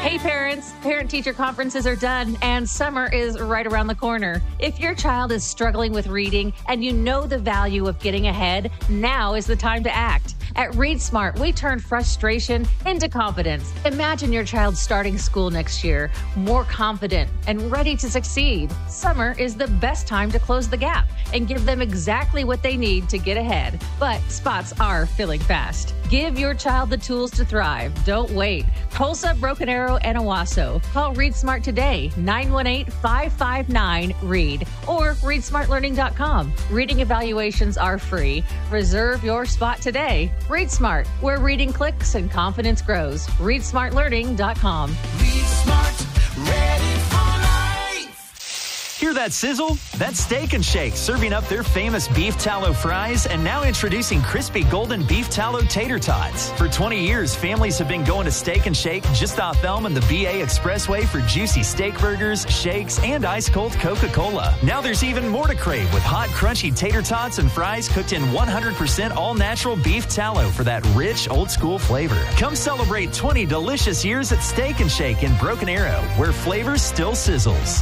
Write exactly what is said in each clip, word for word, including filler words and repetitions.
Hey parents, parent-teacher conferences are done and summer is right around the corner. If your child is struggling with reading and you know the value of getting ahead, now is the time to act. At Read Smart, we turn frustration into confidence. Imagine your child starting school next year, more confident and ready to succeed. Summer is the best time to close the gap and give them exactly what they need to get ahead. But spots are filling fast. Give your child the tools to thrive. Don't wait. Tulsa, Broken Arrow, and Owasso. Call Read Smart today, nine one eight, five five nine, READ or read smart learning dot com. Reading evaluations are free. Reserve your spot today. Read Smart, where reading clicks and confidence grows. read smart learning dot com. Read Smart, ready for life. Hear that sizzle? That's Steak and Shake serving up their famous beef tallow fries and now introducing crispy golden beef tallow tater tots. For twenty years, families have been going to Steak and Shake just off Elm and the B A Expressway for juicy steak burgers, shakes, and ice-cold Coca-Cola. Now there's even more to crave with hot, crunchy tater tots and fries cooked in one hundred percent all-natural beef tallow for that rich, old-school flavor. Come celebrate twenty delicious years at Steak and Shake in Broken Arrow, where flavor still sizzles.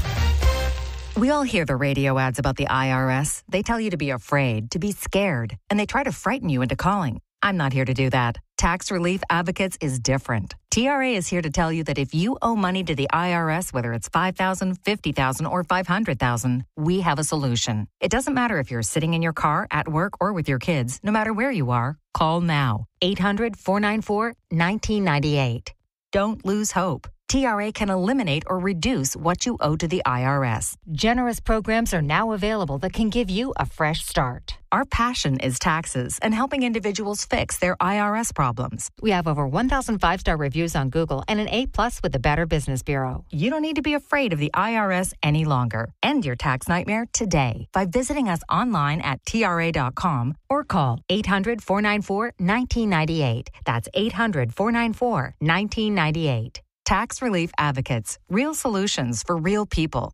We all hear the radio ads about the I R S. They tell you to be afraid, to be scared, and they try to frighten you into calling. I'm not here to do that. Tax Relief Advocates is different. T R A is here to tell you that if you owe money to the I R S, whether it's five thousand dollars, fifty thousand dollars, or five hundred thousand dollars, we have a solution. It doesn't matter if you're sitting in your car, at work, or with your kids. No matter where you are, call now. eight hundred, four nine four, one nine nine eight. Don't lose hope. T R A can eliminate or reduce what you owe to the I R S. Generous programs are now available that can give you a fresh start. Our passion is taxes and helping individuals fix their I R S problems. We have over one thousand five-star reviews on Google and an A plus with the Better Business Bureau. You don't need to be afraid of the I R S any longer. End your tax nightmare today by visiting us online at T R A dot com or call eight hundred, four nine four, one nine nine eight. That's eight hundred, four nine four, one nine nine eight. Tax Relief Advocates. Real solutions for real people.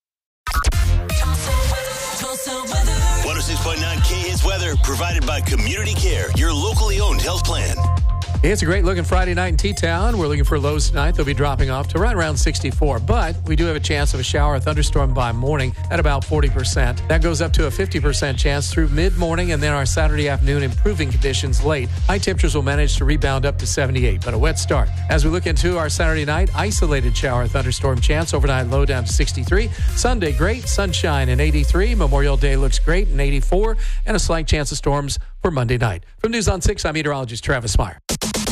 one oh six point nine K Hits Weather, provided by Community Care, your locally owned health plan. It's a great looking Friday night in T-Town. We're looking for lows tonight. They'll be dropping off to right around sixty-four. But we do have a chance of a shower or thunderstorm by morning at about forty percent. That goes up to a fifty percent chance through mid-morning, and then our Saturday afternoon improving conditions late. High temperatures will manage to rebound up to seventy-eight, but a wet start. As we look into our Saturday night, isolated shower or thunderstorm chance. Overnight low down to sixty-three. Sunday, great. Sunshine in eighty-three. Memorial Day looks great in eighty-four. And a slight chance of storms for Monday night. From News on six, I'm meteorologist Travis Meyer.